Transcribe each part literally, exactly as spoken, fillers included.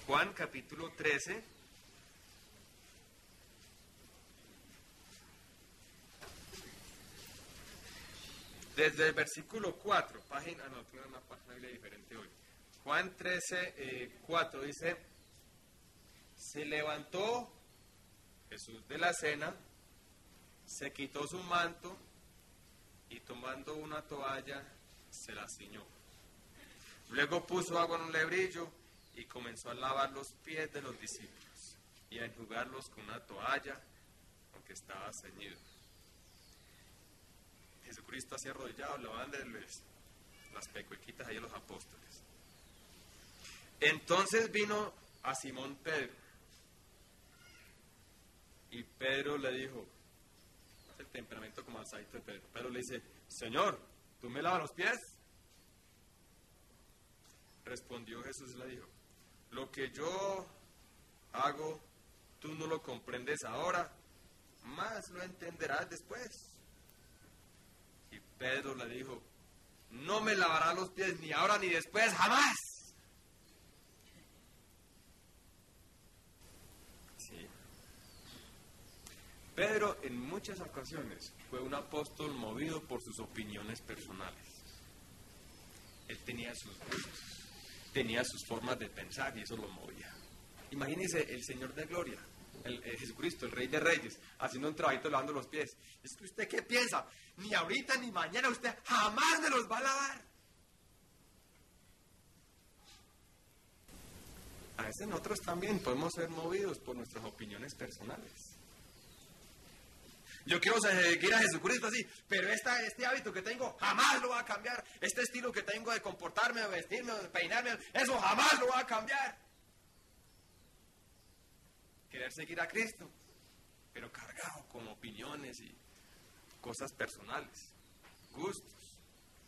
Juan capítulo trece. Desde el versículo cuatro, página, no, tengo una página diferente hoy. Juan trece, eh, cuatro dice, se levantó Jesús de la cena, se quitó su manto y tomando una toalla se la ciñó. Luego puso agua en un lebrillo y comenzó a lavar los pies de los discípulos y a enjugarlos con una toalla, aunque estaba ceñido. Jesucristo así arrodillado, lavándoles las pecuequitas ahí a los apóstoles. Entonces vino a Simón Pedro, y Pedro le dijo, el temperamento como alzadito de Pedro, Pedro le dice, Señor, ¿tú me lavas los pies? Respondió Jesús y le dijo, lo que yo hago, tú no lo comprendes ahora, más lo entenderás después. Y Pedro le dijo, no me lavará los pies ni ahora ni después, jamás. Sí. Pedro en muchas ocasiones fue un apóstol movido por sus opiniones personales. Él tenía sus gustos, tenía sus formas de pensar y eso lo movía. Imagínense el Señor de Gloria, el, el Jesucristo, el Rey de Reyes, haciendo un trabajito lavando los pies. Es que usted, ¿qué piensa? Ni ahorita ni mañana usted jamás me los va a lavar. A veces nosotros también podemos ser movidos por nuestras opiniones personales. Yo quiero seguir a Jesucristo así, pero esta, este hábito que tengo jamás lo va a cambiar. Este estilo que tengo de comportarme, de vestirme, de peinarme, eso jamás lo va a cambiar. Querer seguir a Cristo, pero cargado con opiniones y cosas personales, gustos.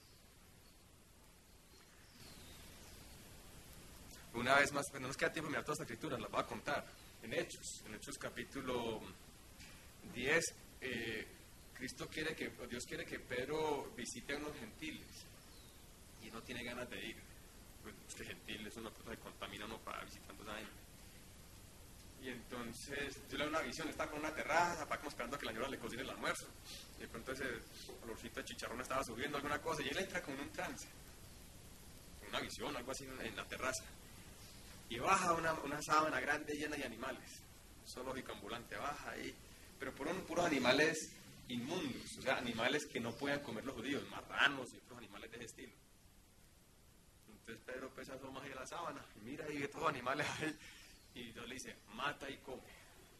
Una vez más, no nos queda tiempo de mirar todas las escrituras, las voy a contar. En Hechos, en Hechos capítulo diez, eh, Cristo quiere que, Dios quiere que Pedro visite a unos gentiles y no tiene ganas de ir. Pues este gentil es una cosa que contamina uno para visitando a gente. Y entonces, yo le doy una visión, está con una terraza, está como esperando a que la señora le cocine el almuerzo. Y de pronto ese olorcito de chicharrón estaba subiendo alguna cosa y él entra como en un trance, una visión, algo así en, en la terraza. Y baja una, una sábana grande llena de animales, zoológico ambulante, baja ahí, pero por un, puros animales inmundos, o sea, animales que no puedan comer los judíos, marranos y otros animales de ese estilo. Entonces Pedro pesa asoma ahí a la sábana, y mira y ve todos los animales ahí, y Dios le dice, mata y come.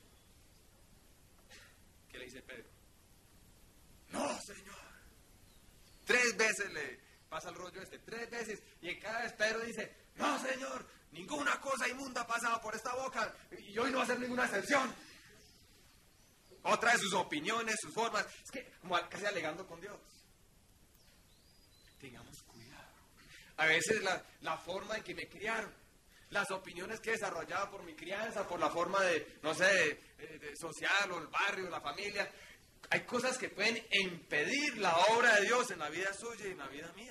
¿Qué le dice Pedro? No, Señor. Tres veces le pasa el rollo este, tres veces, y en cada vez Pedro dice, no, Señor, ninguna cosa inmunda ha pasado por esta boca, y hoy no va a ser ninguna excepción. Otra de sus opiniones, sus formas, es que como casi alegando con Dios. Tengamos cuidado. A veces la, la forma en que me criaron, las opiniones que he desarrollado por mi crianza, por la forma de, no sé, de, de social o el barrio, la familia, hay cosas que pueden impedir la obra de Dios en la vida suya y en la vida mía.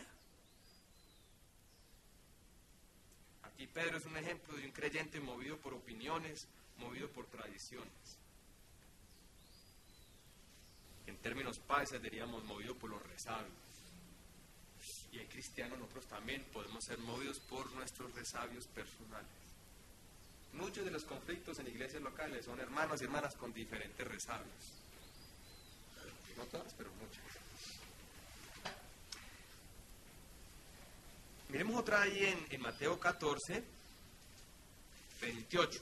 Aquí Pedro es un ejemplo de un creyente movido por opiniones, movido por tradiciones. En términos paisas diríamos movido por los resabios. Y en cristianos nosotros también podemos ser movidos por nuestros resabios personales. Muchos de los conflictos en iglesias locales son hermanos y hermanas con diferentes resabios. No todas, pero muchas. Miremos otra ahí en, en Mateo catorce, veintiocho.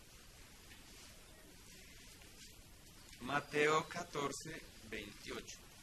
Mateo catorce, veintiocho.